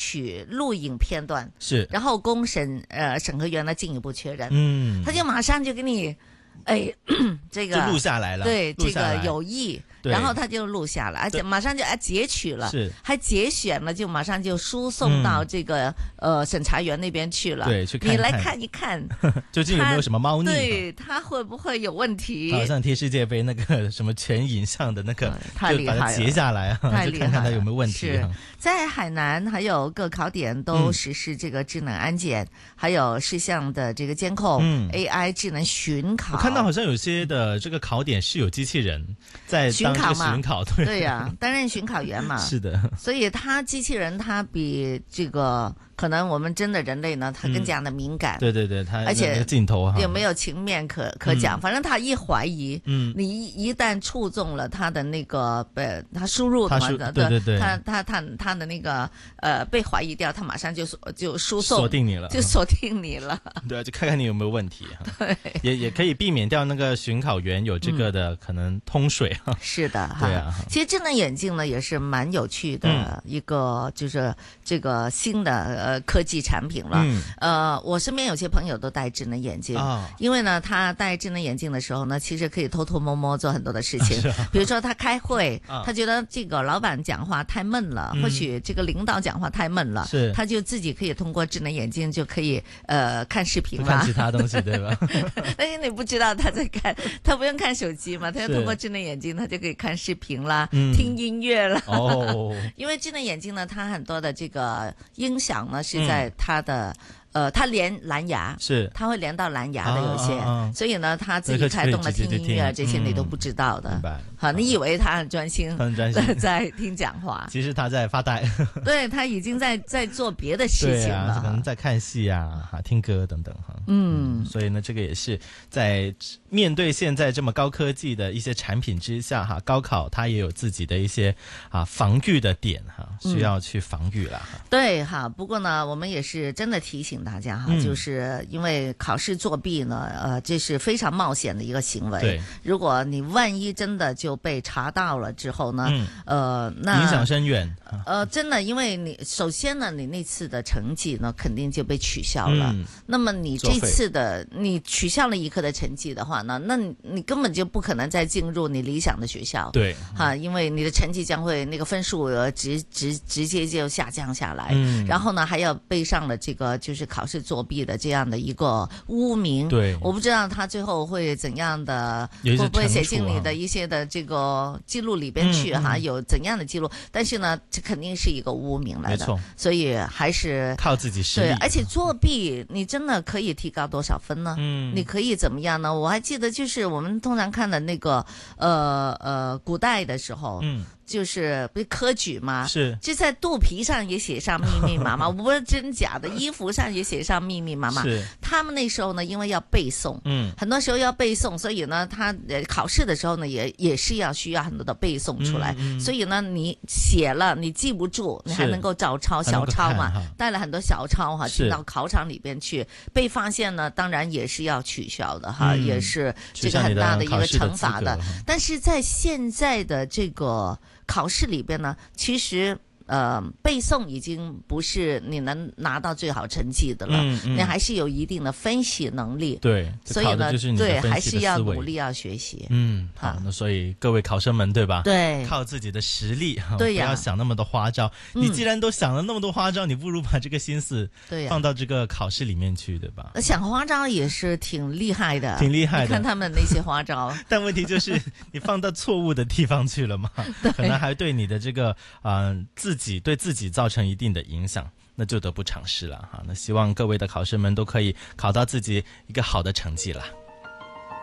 取录影片段， 是， 然后供审核员呢进一步确认，他就马上就给你，这个就录下来了， 对，这个录下来有意。然后他就录下来，而且马上就截取了， 是还节选了，就马上就输送到这个审查员那边去了。 对，去看你来看一看， 究竟有没有什么猫腻？ 对，他会不会有问题？ 好像踢世界杯那个什么全影像的那个， 太厉害了， 就把它截下来啊，就看看它有没有问题。 在海南还有各考点都实施这个智能安检，还有视像的这个监控，AI 智能巡考。 我看到好像有些的这个考点是有机器人在当这个巡考， 对呀，担任巡考员嘛。 是的， 所以机器人它比这个可能我们真的人类呢，它更加的敏感。 对对对，它而且镜头有没有情面可讲？反正他一怀疑，你一旦触中了他的那个他输入的嘛， 对， 他的那个被怀疑掉，他马上就输送锁定你了， 就锁定你了。 对啊，就看看你有没有问题。 对， 也可以避免掉那个巡考员有这个的可能通水。 是的， 对啊。 其实智能眼镜呢也是蛮有趣的一个，就是这个新的科技产品了。我身边有些朋友都戴智能眼镜，因为呢，他戴智能眼镜的时候呢，其实可以偷偷摸摸做很多的事情。比如说他开会，他觉得这个老板讲话太闷了，或许这个领导讲话太闷了，他就自己可以通过智能眼镜就可以看视频啦， 看其他东西，对吧？ 但是你不知道他在看，他不用看手机嘛，他就通过智能眼镜，他就可以看视频啦，听音乐啦。因为智能眼镜呢，它很多的这个音响呢是在它的。它连蓝牙， 是它会连到蓝牙的有些，所以呢，他自己开动了听音乐，这些你都不知道的。好，你以为他很专心在听讲话， 其实他在发呆。 对，他已经在做别的事情了， 可能在看戏啊、听歌等等哈。所以呢，这个也是在面对现在这么高科技的一些产品之下哈，高考它也有自己的一些防御的点哈，需要去防御了。 对哈，不过呢，我们也是真的提醒大家哈，就是因为考试作弊呢，这是非常冒险的一个行为。 对， 如果你万一真的就被查到了之后呢，那影响深远。 真的，因为你首先呢，你那次的成绩呢，肯定就被取消了。那么你这次的你取消了一科的成绩的话呢，那你根本就不可能再进入你理想的学校。 对， 因为你的成绩将会那个分数直接就下降下来。然后呢，还要背上了这个就是考试作弊的这样的一个污名。 对， 我不知道他最后会怎样的，会不会写进你的一些的这个记录里边去有怎样的记录？但是呢，这肯定是一个污名来的，没错，所以还是靠自己实力。 对，而且作弊，你真的可以提高多少分呢？你可以怎么样呢？我还记得，就是我们通常看的那个古代的时候，就是不是科举吗？ 是， 就在肚皮上也写上密密麻麻，我不知道真假的，衣服上也写上密密麻麻。 是， 他们那时候呢，因为要背诵，很多时候要背诵，所以呢，他考试的时候呢，也是需要很多的背诵出来。所以呢，你写了你记不住，你还能够照抄小抄嘛，带了很多小抄进到考场里边去，被发现呢，当然也是要取消的也是这个很大的一个惩罚的。但是在现在的这个考试里边呢，其实背诵已经不是你能拿到最好成绩的了，你还是有一定的分析能力。 对， 所以呢，对，还是要努力要学习。 好，那所以各位考生们，对吧？ 对， 靠自己的实力， 对不要想那么多花招。你既然都想了那么多花招，你不如把这个心思放到这个考试里面去，对吧？ 想花招也是挺厉害的， 挺厉害的。 你看他们那些花招， 但问题就是你放到错误的地方去了嘛，可能还对你的这个对自己造成一定的影响，那就得不偿失了哈。那希望各位的考生们都可以考到自己一个好的成绩了。